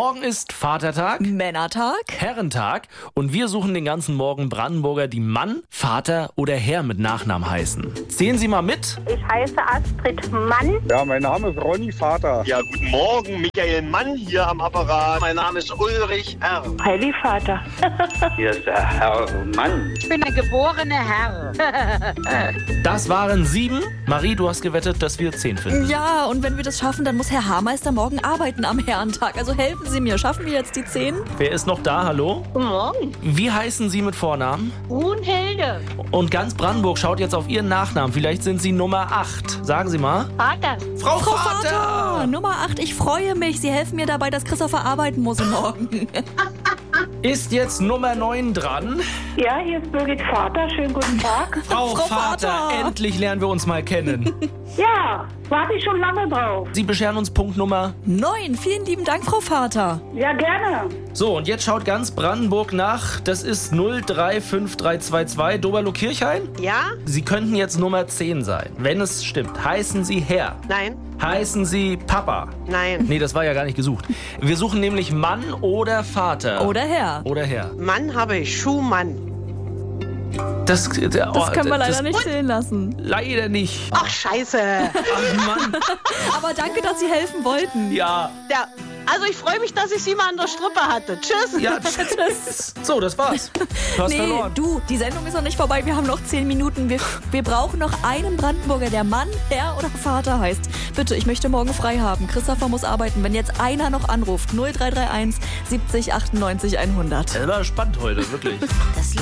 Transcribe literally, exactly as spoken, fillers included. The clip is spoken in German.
Morgen ist Vatertag, Männertag, Herrentag und wir suchen den ganzen Morgen Brandenburger, die Mann, Vater oder Herr mit Nachnamen heißen. Zählen Sie mal mit. Ich heiße Astrid Mann. Ja, mein Name ist Ronny Vater. Ja, guten Morgen, Michael Mann hier am Apparat. Mein Name ist Ulrich R. Heidi Vater. Hier ist der Herr Mann. Ich bin der geborene Herr. Das waren sieben. Marie, du hast gewettet, dass wir zehn finden. ja, und wenn wir das schaffen, dann muss Herr Haarmeister morgen arbeiten am Herrentag. Also helfen Sie mir, schaffen wir jetzt die zehn? Wer ist noch da? Hallo? Guten Morgen. Wie heißen Sie mit Vornamen? Brunhilde. Und ganz Brandenburg schaut jetzt auf Ihren Nachnamen. Vielleicht sind Sie Nummer acht. Sagen Sie mal. Vater. Frau, Frau Vater, Nummer acht, ich freue mich. Sie helfen mir dabei, dass Christopher arbeiten muss morgen. Ist jetzt Nummer neun dran? Ja, hier ist Birgit Vater. Schönen guten Tag. Frau, Frau Vater, Vater. endlich lernen wir uns mal kennen. Ja, warte ich schon lange drauf. Sie bescheren uns Punktnummer. Neun, vielen lieben Dank, Frau Vater. Ja, gerne. So, und jetzt schaut ganz Brandenburg nach. Das ist null drei fünf drei zwei zwei Doberlo-Kirchhain. Ja? Sie könnten jetzt Nummer zehn sein. Wenn es stimmt, heißen Sie Herr. Nein? Heißen Sie Papa. Nein. Nee, das war ja gar nicht gesucht. Wir suchen nämlich Mann oder Vater. Oder Herr. Oder Herr. Mann habe ich, Schuhmann. Das, oh, Das können wir leider das, nicht zählen lassen. Leider nicht. Ach, scheiße. Ach Mann. Aber danke, dass Sie helfen wollten. Ja. Ja, also ich freue mich, dass ich Sie mal an der Strippe hatte. Tschüss. Ja, tschüss. So, das war's. Du hast Nee, verloren. du, die Sendung ist noch nicht vorbei. Wir haben noch zehn Minuten. Wir, wir brauchen noch einen Brandenburger, der Mann, Herr oder Vater heißt. Bitte, ich möchte morgen frei haben. Christopher muss arbeiten. Wenn jetzt einer noch anruft, null drei drei eins siebzig achtundneunzig hundert. Das war spannend heute, wirklich. Das